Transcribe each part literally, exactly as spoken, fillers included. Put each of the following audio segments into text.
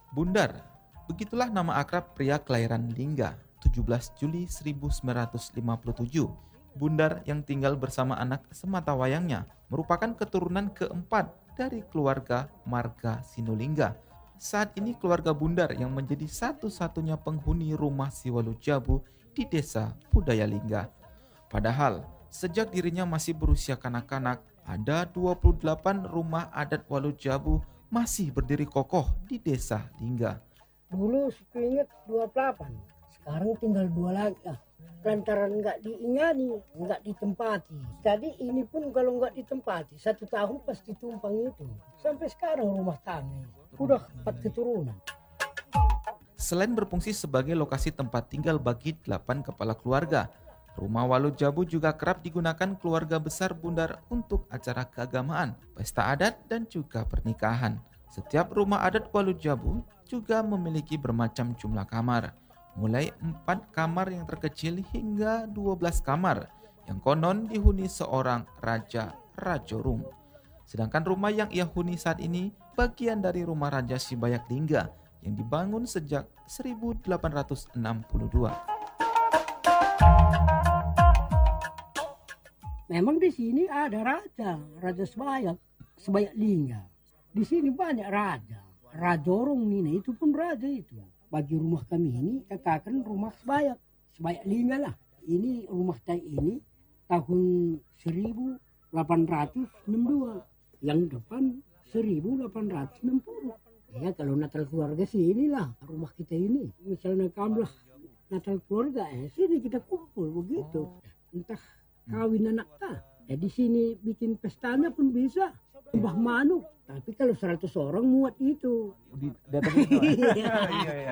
Bundar, begitulah nama akrab pria kelahiran Lingga, tujuh belas Juli seribu sembilan ratus lima puluh tujuh. Bundar yang tinggal bersama anak sematawayangnya merupakan keturunan keempat dari keluarga Marga Sinulinga. Saat ini keluarga Bundar yang menjadi satu-satunya penghuni rumah Siwalujabu di desa Budaya Lingga. Padahal, sejak dirinya masih berusia kanak-kanak, ada dua puluh delapan rumah adat Walujabu masih berdiri kokoh di desa Lingga. Dulu aku ingat dua puluh delapan, sekarang tinggal dua lagi lah. Lantaran nggak diingani, nggak ditempati. Jadi ini pun kalau nggak ditempati, satu tahun pasti tumpang itu. Sampai sekarang rumah tangga, udah empat keturunan. Selain berfungsi sebagai lokasi tempat tinggal bagi delapan kepala keluarga, rumah Walujabu juga kerap digunakan keluarga besar Bundar untuk acara keagamaan, pesta adat, dan juga pernikahan. Setiap rumah adat Walujabu juga memiliki bermacam jumlah kamar, mulai empat kamar yang terkecil hingga dua belas kamar yang konon dihuni seorang Raja Rajorung. Sedangkan rumah yang ia huni saat ini bagian dari rumah Raja Sibayak Lingga yang dibangun sejak seribu delapan ratus enam puluh dua. Memang di sini ada raja, Raja Sebayak, Sebayak Lingga. Di sini banyak raja. Rajorong ini itu pun raja itu. Bagi rumah kami ini katakan rumah Sebayak, Sebayak Lingga lah. Ini rumah saya ini tahun seribu delapan ratus enam puluh dua. Yang depan seribu delapan ratus enam puluh. Ya kalau Natal keluarga sih inilah rumah kita ini. Misalnya kamu lah Natal keluarga, eh sini kita kumpul begitu. Entah kawin anak tak. Ya di sini bikin pestanya pun bisa. Mbah Manu. Tapi kalau seratus orang muat itu. Di datang itu. Iya, iya.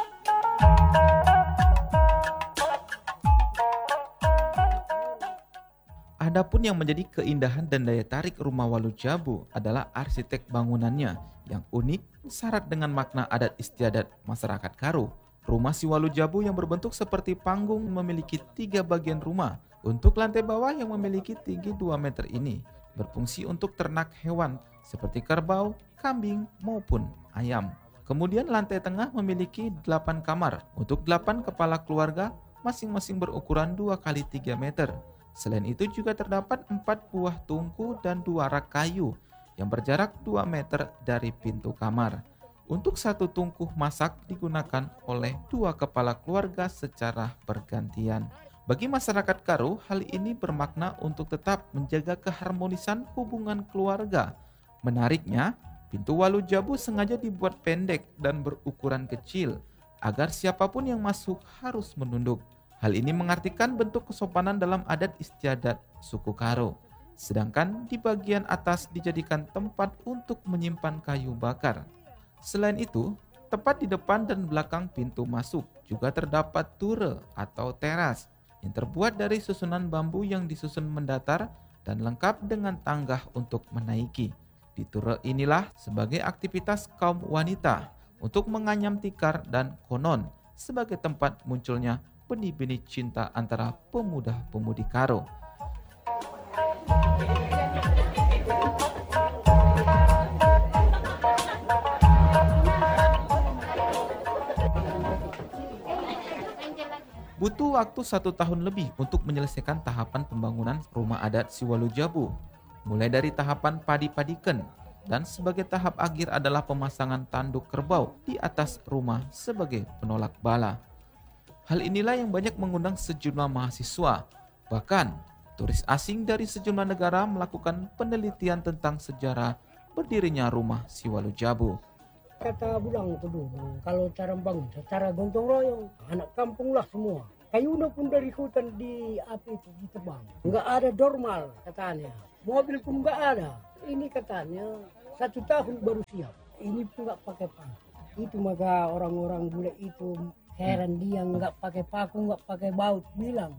Adapun yang menjadi keindahan dan daya tarik rumah Walujabu adalah arsitek bangunannya yang unik, syarat dengan makna adat istiadat masyarakat Karo. Rumah si Walujabu yang berbentuk seperti panggung memiliki tiga bagian rumah. Untuk lantai bawah yang memiliki tinggi dua meter ini berfungsi untuk ternak hewan seperti kerbau, kambing, maupun ayam. Kemudian lantai tengah memiliki delapan kamar untuk delapan kepala keluarga masing-masing berukuran dua kali tiga meter. Selain itu juga terdapat empat buah tungku dan dua rak kayu yang berjarak dua meter dari pintu kamar. Untuk satu tungku masak digunakan oleh dua kepala keluarga secara bergantian. Bagi masyarakat Karo, hal ini bermakna untuk tetap menjaga keharmonisan hubungan keluarga. Menariknya, pintu Walujabu sengaja dibuat pendek dan berukuran kecil agar siapapun yang masuk harus menunduk. Hal ini mengartikan bentuk kesopanan dalam adat istiadat suku Karo. Sedangkan di bagian atas dijadikan tempat untuk menyimpan kayu bakar. Selain itu, tepat di depan dan belakang pintu masuk juga terdapat ture atau teras yang terbuat dari susunan bambu yang disusun mendatar dan lengkap dengan tangga untuk menaiki. Di ture inilah sebagai aktivitas kaum wanita untuk menganyam tikar dan konon sebagai tempat munculnya benih-benih cinta antara pemuda-pemudi Karo. Butuh waktu satu tahun lebih untuk menyelesaikan tahapan pembangunan rumah adat si Walujabu, mulai dari tahapan padi-padiken, dan sebagai tahap akhir adalah pemasangan tanduk kerbau di atas rumah sebagai penolak bala. Hal inilah yang banyak mengundang sejumlah mahasiswa, bahkan turis asing dari sejumlah negara melakukan penelitian tentang sejarah berdirinya rumah si Walujabu. Kata bilang itu dulu, kalau cara bangun, cara gotong royong, anak kampung lah semua. Kayunya pun dari hutan di api itu ditebang. Nggak ada normal katanya. Mobil pun nggak ada. Ini katanya satu tahun baru siap. Ini pun nggak pakai paku. Itu maka orang-orang bule itu heran dia nggak pakai paku, nggak pakai baut bilang.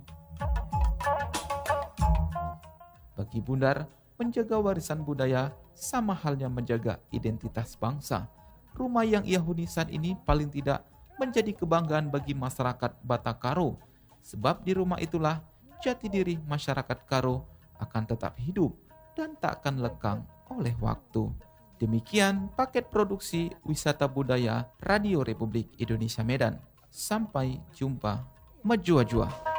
Bagi Bundar, menjaga warisan budaya sama halnya menjaga identitas bangsa. Rumah yang ia huni saat ini paling tidak menjadi kebanggaan bagi masyarakat Batak Karo, sebab di rumah itulah jati diri masyarakat Karo akan tetap hidup dan tak akan lekang oleh waktu. Demikian paket produksi wisata budaya Radio Republik Indonesia Medan. Sampai jumpa. Majua-jua.